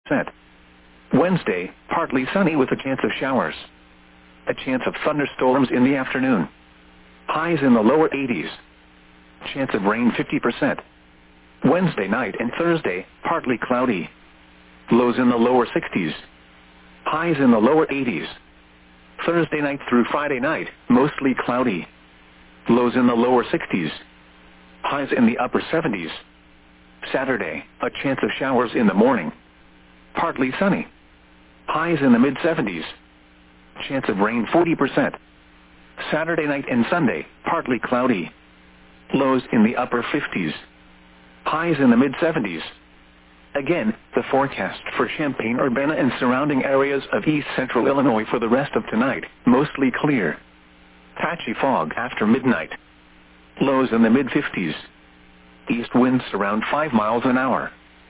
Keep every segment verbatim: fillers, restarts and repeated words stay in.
percent. Wednesday, partly sunny with a chance of showers. A chance of thunderstorms in the afternoon. Highs in the lower eighties. Chance of rain fifty percent. Wednesday night and Thursday, partly cloudy. Lows in the lower sixties. Highs in the lower eighties. Thursday night through Friday night, mostly cloudy. Lows in the lower sixties. Highs in the upper seventies. Saturday, a chance of showers in the morning. Partly sunny. Highs in the mid seventies. Chance of rain forty percent. Saturday night and Sunday, partly cloudy. Lows in the upper fifties. Highs in the mid seventies. Again, the forecast for Champaign-Urbana and surrounding areas of east central Illinois for the rest of tonight, mostly clear. Patchy fog after midnight. Lows in the mid fifties. East winds around five miles an hour.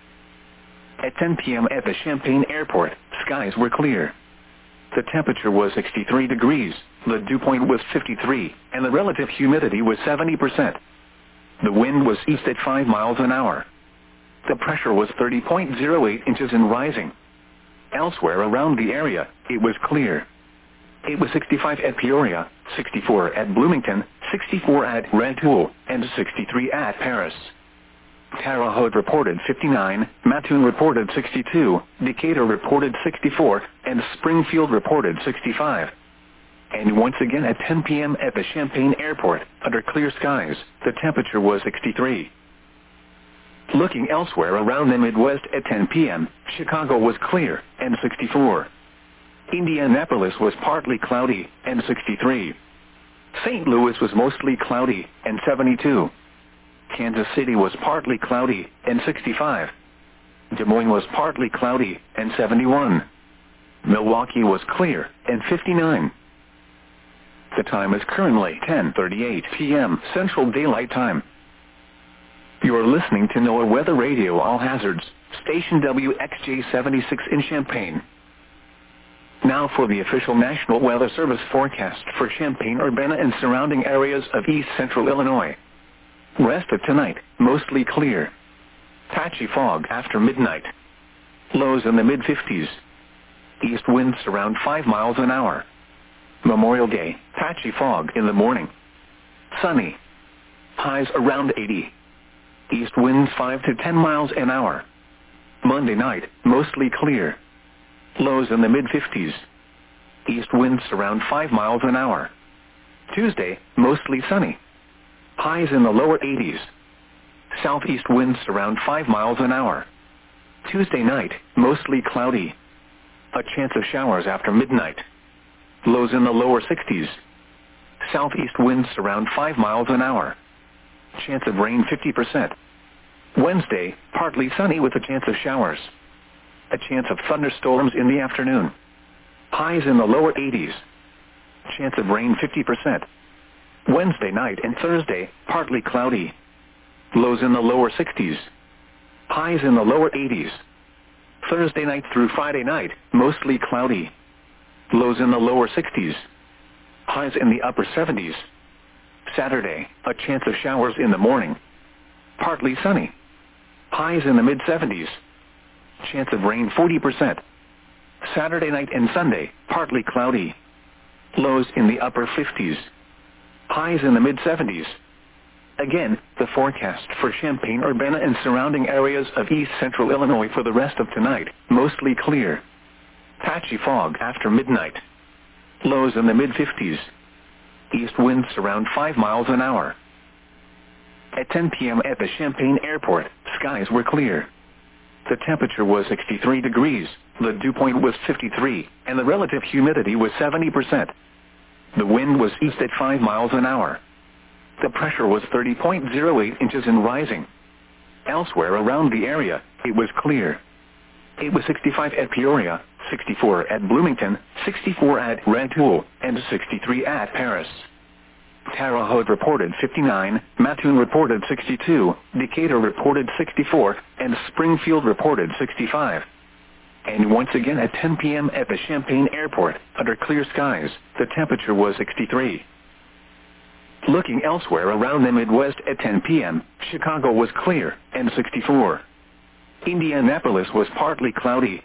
At ten p.m. at the Champaign Airport, skies were clear. The temperature was sixty-three degrees, the dew point was fifty-three, and the relative humidity was seventy percent. The wind was east at five miles an hour. The pressure was thirty point zero eight inches and rising. Elsewhere around the area, it was clear. It was sixty-five at Peoria, sixty-four at Bloomington, sixty-four at Rantoul, and sixty-three at Paris. Terre Haute reported fifty-nine, Mattoon reported sixty-two, Decatur reported sixty-four, and Springfield reported sixty-five. And once again at ten p.m. at the Champaign Airport, under clear skies, the temperature was sixty-three. Looking elsewhere around the Midwest at ten p.m., Chicago was clear, and sixty-four. Indianapolis was partly cloudy, and sixty-three. Saint Louis was mostly cloudy, and seventy-two. Kansas City was partly cloudy, and sixty-five. Des Moines was partly cloudy, and seventy-one. Milwaukee was clear, and fifty-nine. The time is currently ten thirty-eight p.m. Central Daylight Time. You are listening to NOAA Weather Radio All Hazards, station W X J seventy-six in Champaign. Now for the official National Weather Service forecast for Champaign-Urbana and surrounding areas of east central Illinois. Rest of tonight, mostly clear. Patchy fog after midnight. Lows in the mid fifties. East winds around five miles an hour. Memorial Day, patchy fog in the morning. Sunny. Highs around eighty. East winds five to ten miles an hour. Monday night, mostly clear. Lows in the mid fifties. East winds around five miles an hour. Tuesday, mostly sunny. Highs in the lower eighties. Southeast winds around five miles an hour. Tuesday night, mostly cloudy. A chance of showers after midnight. Lows in the lower sixties. Southeast winds around five miles an hour. Chance of rain fifty percent. Wednesday, partly sunny with a chance of showers. A chance of thunderstorms in the afternoon. Highs in the lower eighties. Chance of rain fifty percent. Wednesday night and Thursday, partly cloudy. Lows in the lower sixties. Highs in the lower eighties. Thursday night through Friday night, mostly cloudy. Lows in the lower sixties. Highs in the upper seventies. Saturday, a chance of showers in the morning. Partly sunny. Highs in the mid seventies. Chance of rain forty percent. Saturday night and Sunday, partly cloudy. Lows in the upper fifties. Highs in the mid seventies. Again, the forecast for Champaign-Urbana and surrounding areas of east central Illinois for the rest of tonight, mostly clear. Patchy fog after midnight. Lows in the mid fifties. East winds around five miles an hour. At ten p.m. at the Champaign Airport, skies were clear. The temperature was sixty-three degrees, the dew point was fifty-three, and the relative humidity was seventy percent. The wind was east at five miles an hour. The pressure was thirty point zero eight inches and rising. Elsewhere around the area, it was clear. It was sixty-five at Peoria, sixty-four at Bloomington, sixty-four at Rantoul, and sixty-three at Paris. Terre Haute reported fifty-nine, Mattoon reported sixty-two, Decatur reported sixty-four, and Springfield reported sixty-five. And once again at ten p.m. at the Champaign Airport, under clear skies, the temperature was sixty-three. Looking elsewhere around the Midwest at ten p.m., Chicago was clear, and sixty-four. Indianapolis was partly cloudy,